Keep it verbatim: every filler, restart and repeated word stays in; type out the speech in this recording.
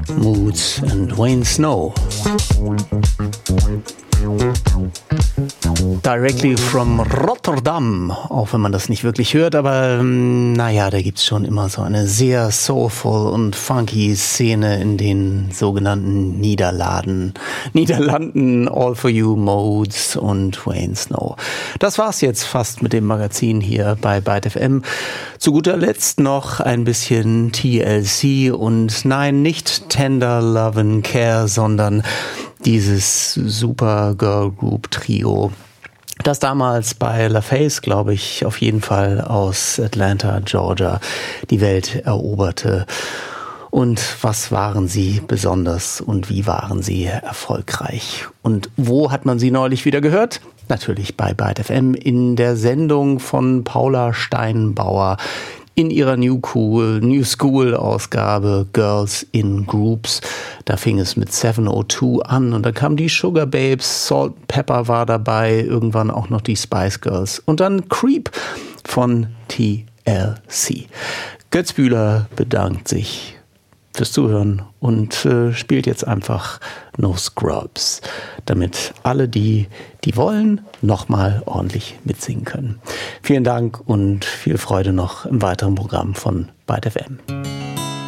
Moods and Wayne Snow. Directly from Rotterdam, auch wenn man das nicht wirklich hört, aber ähm, naja, da gibt's schon immer so eine sehr soulful und funky Szene in den sogenannten Niederlanden. Niederlanden, All For You, Modes und Wayne Snow. Das war's jetzt fast mit dem Magazin hier bei Byte F M. Zu guter Letzt noch ein bisschen T L C und nein, nicht Tender Love and Care, sondern dieses super Girl Group Trio, das damals bei LaFace, glaube ich, auf jeden Fall aus Atlanta, Georgia, die Welt eroberte. Und was waren sie besonders und wie waren sie erfolgreich? Und wo hat man sie neulich wieder gehört? Natürlich bei Byte F M in der Sendung von Paula Steinbauer in ihrer New Cool, New School Ausgabe Girls in Groups. Da fing es mit seven oh two an und dann kamen die Sugar Babes, Salt and Pepper war dabei, irgendwann auch noch die Spice Girls und dann Creep von T L C. Götz Bühler bedankt sich fürs Zuhören und äh, spielt jetzt einfach No Scrubs, damit alle, die, die wollen, nochmal ordentlich mitsingen können. Vielen Dank und viel Freude noch im weiteren Programm von Byte F M.